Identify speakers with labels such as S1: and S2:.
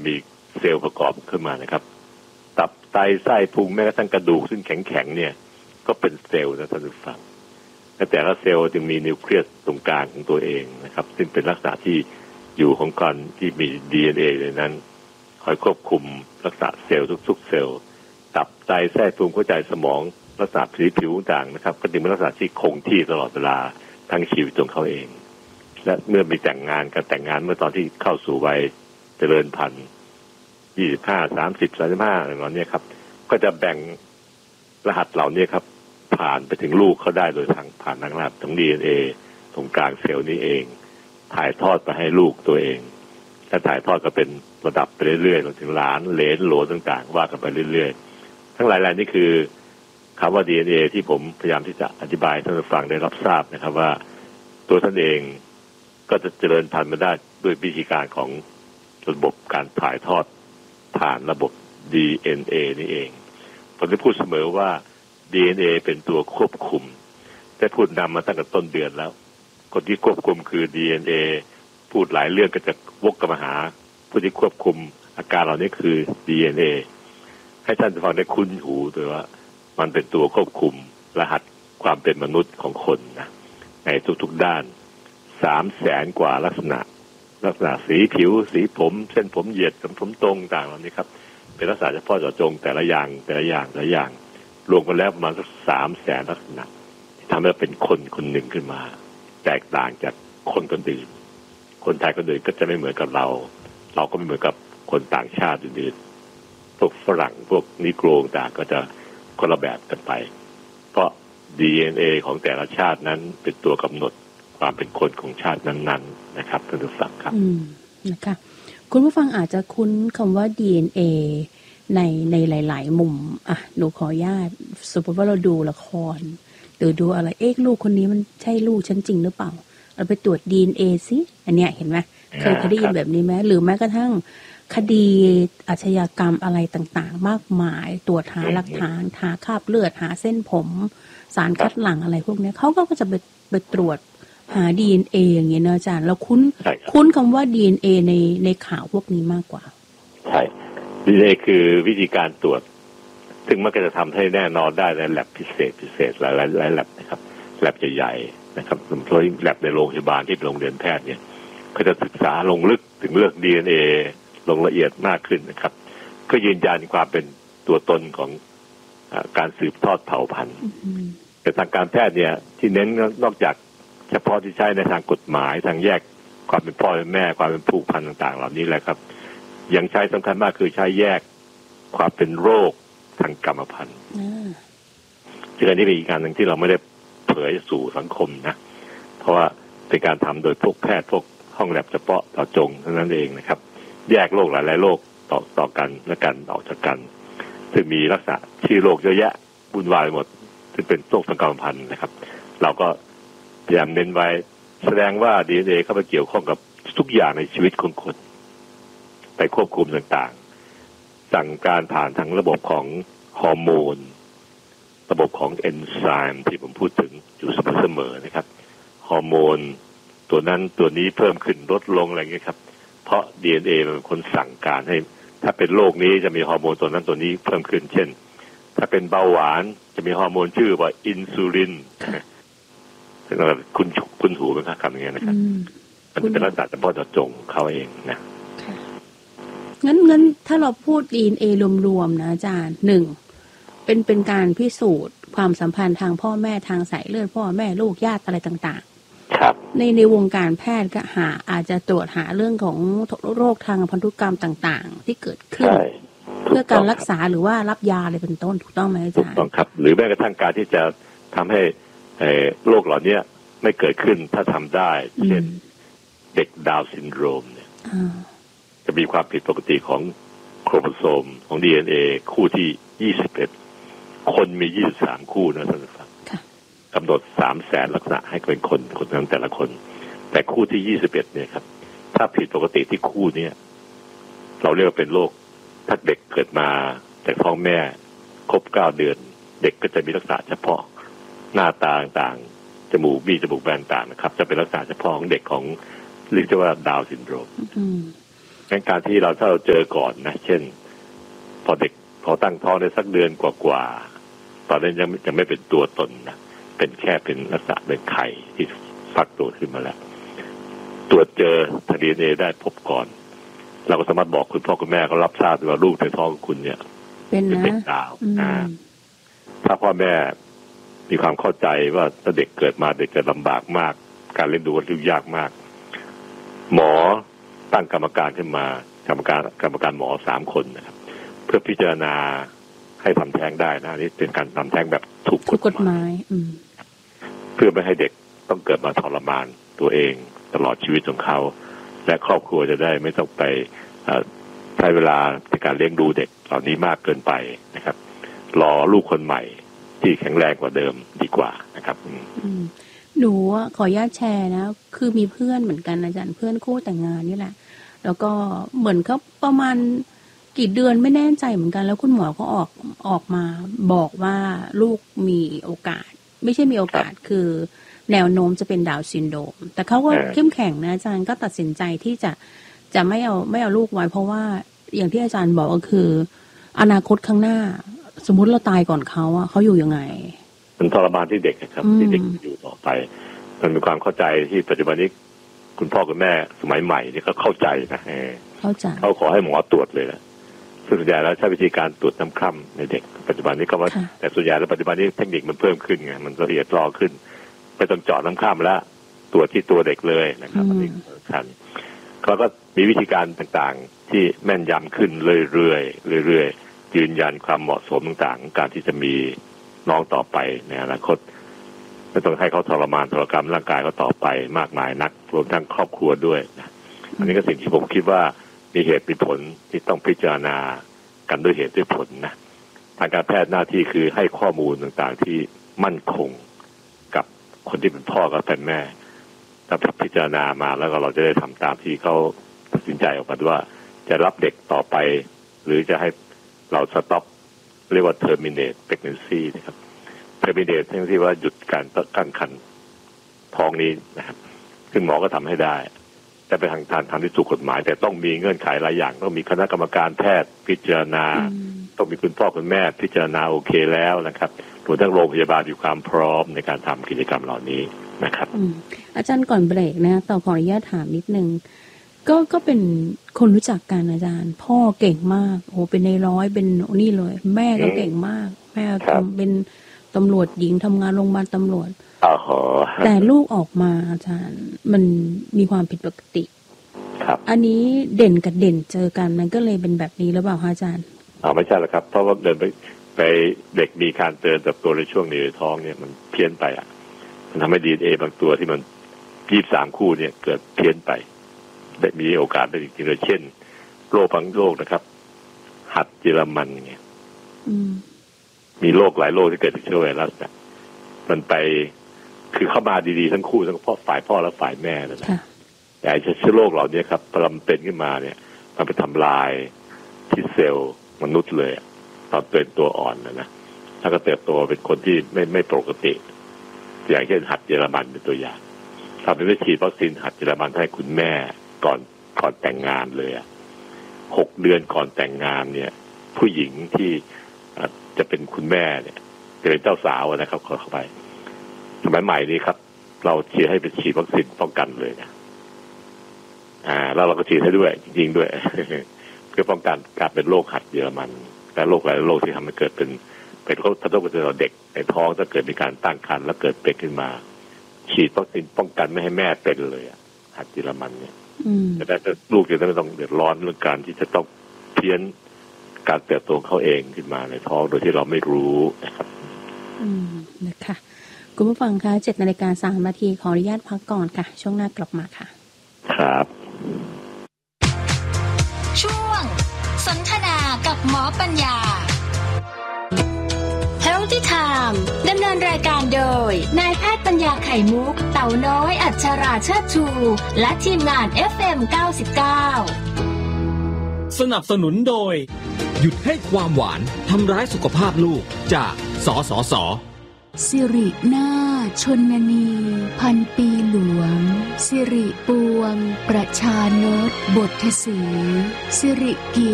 S1: มีเซลล์ประกอบขึ้นมานะครับตับไตไส้พุงแม้กระทั่งกระดูกซึ่งแข็งๆเนี่ยก็เป็นเซลล์นะท่านผู้ฟังแต่ละเซลล์จึงมีนิวเคลียสตรงกลางของตัวเองนะครับซึ่งเป็นลักษณะที่อยู่ของการที่มี DNA ในนั้นคอยควบคุมลักษณะเซลล์ทุกๆเซลล์ตับไตไส้พุงหัวใจสมองลักษณะสีผิวต่างนะครับก็จึงเป็นลักษณะที่คงที่ตลอดเวลาทั้งชีวิตของเขาเองและเมื่อมีแต่งงานเมื่อตอนที่เข้าสู่วัยเจริญพันธุ์25 30 35อะไรแบบนี้ครับก็จะแบ่งรหัสเหล่านี้ครับผ่านไปถึงลูกเขาได้โดยทางผ่านทางรหัสของ DNA ตรงกลางเซลล์นี้เองถ่ายทอดไปให้ลูกตัวเองถ้าถ่ายทอดก็เป็นระดับไปเรื่อยๆจนถึงหลานเหลนโหลต่างๆว่ากันไปเรื่อยๆทั้งหลายๆนี่คือคำว่า DNA ที่ผมพยายามที่จะอธิบายให้ท่านผู้ฟังได้รับทราบนะครับว่าตัวท่านเองก็จะเจริญพันธุ์มาได้ด้วยวิธีการของระบบการถ่ายทอดผ่านระบบ DNA นี่เองผมได้พูดเสมอว่า DNA เป็นตัวควบคุมได้พูดนำมาตั้งแต่ต้นเดือนแล้วคนที่ควบคุมคือ DNA พูดหลายเรื่องก็จะวกกลับมาหาผู้ที่ควบคุมอาการเหล่านี้คือ DNA ให้ท่านฟังได้คุ้นหูโดยว่ามันเป็นตัวควบคุมรหัสความเป็นมนุษย์ของคนนะในทุกๆด้าน300,000 กว่าลักษณะสีผิวสีผมเส้นผมเหยียดผมตรงต่างเหล่านี้ครับเป็นลักษณะเฉพาะเจาะจงแต่ละอย่างรวมกันแล้วประมาณสัก300,000 ลักษณะที่ทำให้เป็นคนหนึ่งขึ้นมาแตกต่างจากคนอื่นคนไทยคนอื่นก็จะไม่เหมือนกับเราก็ไม่เหมือนกับคนต่างชาติอื่นพวกฝรั่งพวกนิโกรต่างก็จะคนละแบบกันไปเพราะ DNA ของแต่ละชาตินั้นเป็นตัวกำหนดความเป็นคนของชาตินั้นๆนะครับท่านผู้ฟังครับ
S2: นะคะคุณผู้ฟังอาจจะคุ้นคำว่า DNA ในหลายๆมุมหนูขออนุญาตสมมติว่าเราดูละครหรือดูอะไรลูกคนนี้มันใช่ลูกฉันจริงหรือเปล่าเราไปตรวจ DNA สิอันเนี้ยเห็นไหมเคยได้ยินแบบนี้ไหมหรือแม้กระทั่งคดีอาชญากรรมอะไรต่างๆมากมายตรวจหาหลักฐานหาคราบเลือดหาเส้นผมสารคัดหลั่งอะไรพวกนี้เขาก็จะไปตรวจหา DNA อย่างเงี้ยนะอาจารย์เราคุ้นคำว่า DNA ในข่าวพวกนี้มากกว่า
S1: ใช่ DNA คือวิธีการตรวจซึ่งมันก็จะทำให้แน่นอนได้ในแลบพิเศษหลายแลบนะครับแลบใหญ่ๆนะครับโดยเฉพาะแลบในโรงพยาบาลที่เป็นโรงเรียนแพทย์เนี่ยก็จะศึกษาลงลึกถึงเรื่อง DNA ลงละเอียดมากขึ้นนะครับก็ยืนยันความเป็นตัวตนของการสืบทอดเผ่าพันธุ์แต่ทางการแพทย์เนี่ยที่เน้นนอกจากเฉพาะที่ใช้ในทางกฎหมายทางแยกความเป็นพ่อเป็นแม่ความเป็นผูกพันต่างๆเหล่านี้แหละครับยังใช้สำคัญมากคือใช้แยกความเป็นโรคทางกรรมพันธุ์ซึ่งอันนี้เป็นอีกการหนึ่งที่เราไม่ได้เผยสู่สังคมนะเพราะว่าเป็นการทำโดยพวกแพทย์พวกห้องแลบเฉพาะต่อจงเท่านั้นเองนะครับแยกโรคหลายๆโรคต่อกันและกันออกจากกันซึ่งมีลักษณะชื่อโรคเยอะแยะวุ่นวายหมดซึ่งเป็นโรคทางกรรมพันธุ์นะครับเราก็พยายามเน้นไว้แสดงว่า DNA เข้าไปเกี่ยวข้องกับทุกอย่างในชีวิตของคนไปควบคุมต่างๆสั่งการผ่านทางระบบของฮอร์โมนระบบของเอนไซม์ที่ผมพูดถึงอยู่เสมอๆนะครับฮอร์โมนตัวนั้นตัวนี้เพิ่มขึ้นลดลงอะไรอย่างเงี้ยครับเพราะ DNA มันเป็นคนสั่งการให้ถ้าเป็นโรคนี้จะมีฮอร์โมนตัวนั้นตัวนี้เพิ่มขึ้นเช่นถ้าเป็นเบาหวานจะมีฮอร์โมนชื่อว่าอินซูลินคุณหูไหมครับคำอย่างเงี้ยนะครับมันเป็นลักษณะเฉพาะเจาะจงเขาเองนะ
S2: งั้นถ้าเราพูด DNA รวมๆนะอาจารย์1เป็นการพิสูจน์ความสัมพันธ์ทางพ่อแม่ทางสายเลือดพ่อแม่ลูกญาติอะไรต่าง
S1: ๆครับ
S2: ในวงการแพทย์ก็อาจจะตรวจหาเรื่องของโรคทางพันธุกรรมต่างๆที่เกิดขึ้นเพื่อการรักษาหรือว่ารับยาอะไรเป็นต้นถูกต้องไหมอาจารย์
S1: ถูกต้องครับหรือแม้กระทั่งการที่จะทำให้โรคเหล่านี้ไม่เกิดขึ้นถ้าทำได้เช่นเด็กดาวน์ซินโดรมเนี่ยจะมีความผิดปกติของโครโมโซมของ DNA คู่ที่21คนมี23คู่นะท่านผู้ฟังกำหนด300,000 ลักษณะให้เป็นคนนั้นแต่ละคนแต่คู่ที่21เนี่ยครับถ้าผิดปกติที่คู่นี้เราเรียกว่าเป็นโรคถ้าเด็กเกิดมาจากท้องแม่ครบ9 เดือนเด็กก็จะมีลักษณะเฉพาะหน้าตาต่างๆจมูกแบนต่างนะครับจะเป็นลักษณะเฉพาะของเด็กของเรียกว่าดาวน์ซินโดรมงั้นการที่ถ้าเราเจอก่อนนะเช่นพอเด็กพอตั้งท้องได้สักเดือนกว่าตอนนั้นยังไม่เป็นตัวตนนะเป็นแค่เป็นลักษณะเป็นไข่ที่ฟักตัวขึ้นมาแล้วตรวจเจอDNAได้พบก่อนเราก็สามารถบอกคุณพ่อคุณแม่เขารับทราบว่าลูกในท้องคุณเนี่ย
S2: เป็น
S1: ดาวถ้าพ่อแม่มีความเข้าใจว่าถ้าเด็กเกิดมาเด็กเกิดลำบากมากการเลี้ยงดูก็ยุ่งยากมากหมอตั้งกรรมการขึ้นมากรรมการหมอ3 คนนะครับเพื่อพิจารณาให้ทำแท้งได้นะนี่เป็นการทำแท้งแบบถูกกฎหมายเพื่อไม่ให้เด็กต้องเกิดมาทรมานตัวเองตลอดชีวิตของเขาและครอบครัวจะได้ไม่ต้องไปใช้เวลาในการเลี้ยงดูเด็กเหล่านี้มากเกินไปนะครับรอลูกคนใหม่ที่แข็งแรงกว่าเดิมดีกว่านะครับ
S2: หนูขออนุญาตแชร์นะคือมีเพื่อนเหมือนกันอาจารย์เพื่อนคู่แต่งงานนี่แหละแล้วก็เหมือนเขาประมาณกี่เดือนไม่แน่ใจเหมือนกันแล้วคุณหมอก็ออกมาบอกว่าลูกมีโอกาสไม่ใช่มีโอกาสคือแนวโน้มจะเป็นดาวน์ซินโดรมแต่เขาก็เข้มแข็งนะอาจารย์ก็ตัดสินใจที่จะไม่เอาลูกไว้เพราะว่าอย่างที่อาจารย์บอกก็คืออนาคตข้างหน้าสมมุติเราตายก่อนเขาอะเขาอยู่ยังไง
S1: มันทรมานที่เด็กครับที่เด็กอยู่ต่อไปมันมีความเข้าใจที่ปัจจุบันนี้คุณพ่อคุณแม่สมัยใหม่นี่ก็เข้าใจนะ
S2: เข้าใจ
S1: เขาขอให้หมอตรวจเลยนะส่วนใหญ่แล้วใช้วิธีการตรวจน้ำคร่ำในเด็กปัจจุบันนี้ก็ว่าแต่ส่วนใหญ่แล้วปัจจุบันนี้เทคนิคมันเพิ่มขึ้นไงมันละเอียดรอขึ้นไม่ต้องเจาะน้ำคร่ำแล้วตรวจที่ตัวเด็กเลยนะครับอันนี้สำคัญแล้วก็มีวิธีการต่างๆที่แม่นยำขึ้นเรื่อยๆยืนยันความเหมาะสมต่างๆการที่จะมีน้องต่อไปในอนาคตไม่ต้องให้เขาทรมานทรกรรมร่างกายเขาต่อไปมากมายนักรวมทั้งครอบครัวด้วยนะอันนี้ก็สิ่งที่ผมคิดว่ามีเหตุมีผลที่ต้องพิจารณากันด้วยเหตุด้วยผลนะทางการแพทย์หน้าที่คือให้ข้อมูลต่างๆที่มั่นคงกับคนที่เป็นพ่อกับเป็นแม่ถ้าพิจารณามาแล้วก็เราจะได้ทำตามที่เขาตัดสินใจออกมาว่าจะรับเด็กต่อไปหรือจะให้เราสต็อปเรียกว่า terminate pregnancy นะครับ terminate ทั้งที่ว่าหยุดการตั้งครรภ์ท้องนี้นะครับซึ่งหมอก็ทำให้ได้แต่เป็นทางที่ถูกกฎหมายแต่ต้องมีเงื่อนไขหลายอย่างต้องมีคณะกรรมการแพทย์พิจารณาต้องมีคุณพ่อคุณแม่พิจารณาโอเคแล้วนะครับรวมทั้งโรงพยาบาลมีความพร้อมในการทำกิจกรรมเหล่านี้นะครับ
S2: อาจารย์ก่อนเบรกนะต่อขออนุญาตถามนิดนึงก็เป็นคนรู้จักกันอาจารย์พ่อเก่งมากโอ้เป็นในร้อยเป็นนี่เลยแม่ก็เก่งมากแม่เป็นตำรวจหญิงทำงานโรงพยาบาลตำรวจแต่ลูกออกมาอาจารย์มันมีความผิดปกติ
S1: ครับ
S2: อันนี้เด่นกับเด่นเจอกันมันก็เลยเป็นแบบนี้หรือเปล่าคะอาจารย์
S1: ไม่ใช่หรอกครับเพราะว่าเดินไปเด็กมีการเติบโตในช่วงในท้องเนี่ยมันเพี้ยนไปอ่ะมันทำให้ DNA บางตัวที่มัน23 คู่เนี่ยเกิดเพี้ยนไปได้มีโอกาสได้จริงๆเลยเช่นโรคบางโรคนะครับหัดเยอรมันไงมีโรคหลายโรคที่เกิดจากเชื้อไวรัสเนี่ยมันไปคือเข้ามาดีๆทั้งคู่ทั้งฝ่ายพ่อและฝ่ายแม่นะแต่เชื้อโรคเหล่านี้ครับพอมันเป็นขึ้นมาเนี่ยมันไปทำลายที่เซลล์มนุษย์เลยตอนเป็นตัวอ่อนนะถ้าก็เติบโตเป็นคนที่ไม่ปกติอย่างเช่นหัดเยอรมันเป็นตัวอย่างทำให้ฉีดวัคซีนหัดเยอรมันให้คุณแม่ก่อนแต่งงานเลย6 เดือนก่อนแต่งงานเนี่ยผู้หญิงที่จะเป็นคุณแม่เนี่ยจะเป็นเจ้าสาวนะครับเข้าไปสมัยใหม่นี้ครับเราเชียร์ให้ไปฉีดวัคซีนป้องกันเลยนะแล้วเราก็ฉีดให้ด้วยจริงๆด้วย เพื่อป้องกันการเป็นโรคหัดเยอรมันและโรคหลายโรคที่ทำให้เกิดเป็นโรคทารกเด็กในท้องถ้าเกิดมีการตั้งครรภ์แล้วเกิดเป็นขึ้นมาฉีดวัคซีนป้องกันไม่ให้แม่เป็นเลยหัดเยอรมันเนี่ยแต่ลูกจะไม่ต้องเดือดร้อนเรื่องการที่จะต้องเพี้ยนการเติบโตเขาเองขึ้นมาในท้องโดยที่เราไม่รู้นะครับ
S2: นะคะคุณผู้ฟังคะ 7:03 นาทีขออนุญาตพักก่อนค่ะช่วงหน้ากลับมาค่ะ
S1: ครับ
S3: ช่วงสนทนากับหมอปัญญา Healthy Time ดำเนินรายการโดยนายแพทย์ปัญญาไข่มุกเต่าน้อยอัชราเชิดชูและทีมงาน FM 99
S4: สนับสนุนโดยหยุดให้ความหวานทำร้ายสุขภาพลูกจากสสส.
S5: สิรินาถชนนีพันปีหลวง
S3: สิริปวงประชานตบทศรีสิริกิ